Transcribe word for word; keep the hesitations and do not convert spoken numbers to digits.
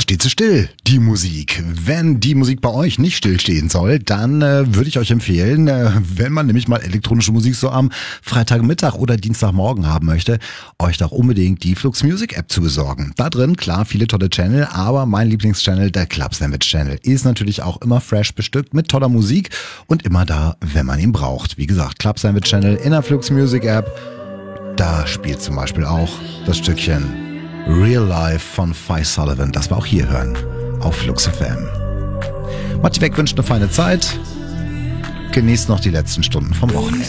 steht sie still, die Musik. Wenn die Musik bei euch nicht stillstehen soll, dann äh, würde ich euch empfehlen, äh, wenn man nämlich mal elektronische Musik so am Freitagmittag oder Dienstagmorgen haben möchte, euch doch unbedingt die Flux Music App zu besorgen. Da drin, klar, viele tolle Channel, aber mein Lieblingschannel, der Club Sandwich Channel, ist natürlich auch immer fresh bestückt mit toller Musik und immer da, wenn man ihn braucht. Wie gesagt, Club Sandwich Channel in der Flux Music App, da spielt zum Beispiel auch das Stückchen Real Life von Phi Sullivan, das wir auch hier hören, auf Flux F M. Matti Beck wünscht eine feine Zeit. Genießt noch die letzten Stunden vom Wochenende.